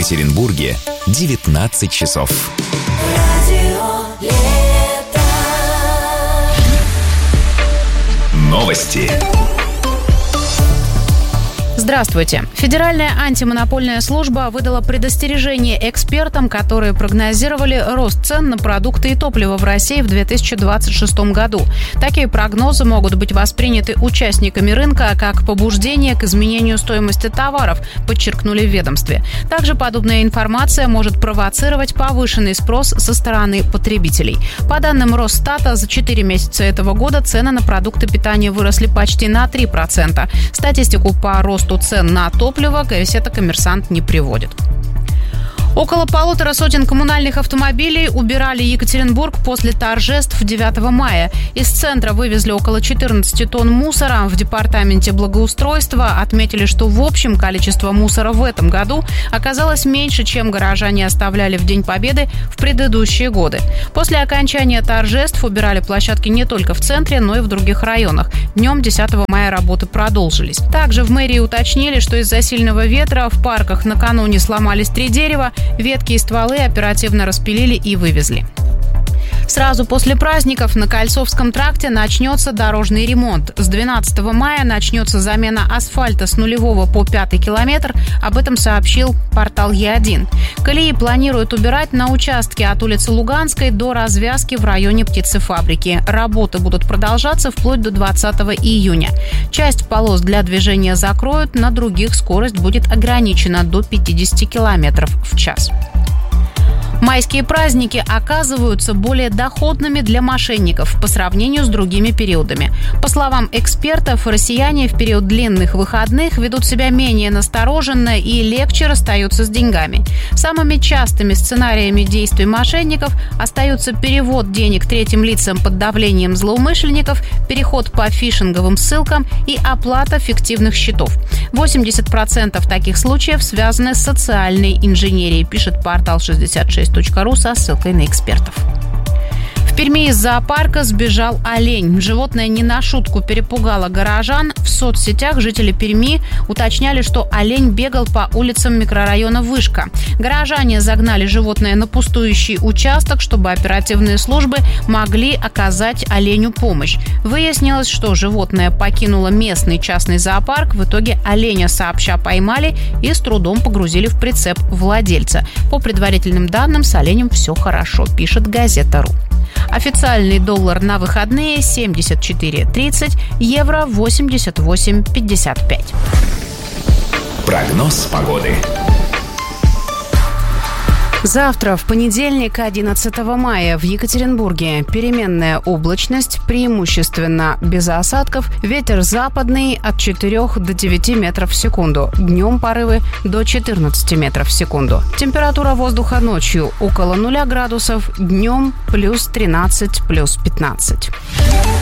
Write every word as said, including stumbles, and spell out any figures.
Екатеринбурге девятнадцать часов. Новости. Здравствуйте. Федеральная антимонопольная служба выдала предостережение экспертам, которые прогнозировали рост цен на продукты и топливо в России в две тысячи двадцать шестом году. Такие прогнозы могут быть восприняты участниками рынка как побуждение к изменению стоимости товаров, подчеркнули в ведомстве. Также подобная информация может провоцировать повышенный спрос со стороны потребителей. По данным Росстата, за четыре месяца этого года цены на продукты питания выросли почти на три процента. Статистику по росту цен на топливо газета «Коммерсант» не приводит. Около полутора сотен коммунальных автомобилей убирали Екатеринбург после торжеств девятого мая. Из центра вывезли около четырнадцати тонн мусора. В департаменте благоустройства отметили, что в общем количество мусора в этом году оказалось меньше, чем горожане оставляли в День Победы в предыдущие годы. После окончания торжеств убирали площадки не только в центре, но и в других районах. Днем десятого мая работы продолжились. Также в мэрии уточнили, что из-за сильного ветра в парках накануне сломались три дерева. Ветки и стволы оперативно распилили и вывезли. Сразу после праздников на Кольцовском тракте начнется дорожный ремонт. С двенадцатого мая начнется замена асфальта с нулевого по пятый километр. Об этом сообщил портал Е один. Колеи планируют убирать на участке от улицы Луганской до развязки в районе птицефабрики. Работы будут продолжаться вплоть до двадцатого июня. Часть полос для движения закроют, на других скорость будет ограничена до пятидесяти километров в час. Майские праздники оказываются более доходными для мошенников по сравнению с другими периодами. По словам экспертов, россияне в период длинных выходных ведут себя менее настороженно и легче расстаются с деньгами. Самыми частыми сценариями действий мошенников остаются перевод денег третьим лицам под давлением злоумышленников, переход по фишинговым ссылкам и оплата фиктивных счетов. восемьдесят процентов таких случаев связаны с социальной инженерией, пишет портал шестьдесят шесть точка ру со ссылкой на экспертов. В Перми из зоопарка сбежал олень. Животное не на шутку перепугало горожан. В соцсетях жители Перми уточняли, что олень бегал по улицам микрорайона Вышка. Горожане загнали животное на пустующий участок, чтобы оперативные службы могли оказать оленю помощь. Выяснилось, что животное покинуло местный частный зоопарк. В итоге оленя сообща поймали и с трудом погрузили в прицеп владельца. По предварительным данным, с оленем все хорошо, пишет газета.ру. Официальный доллар на выходные семьдесят четыре тридцать, евро восемьдесят восемь пятьдесят пять. Прогноз погоды. Завтра, в понедельник, одиннадцатого мая, в Екатеринбурге переменная облачность, преимущественно без осадков, ветер западный от четырёх до девяти метров в секунду, днем порывы до четырнадцати метров в секунду. Температура воздуха ночью около нуля градусов, днем плюс тринадцать, плюс пятнадцать.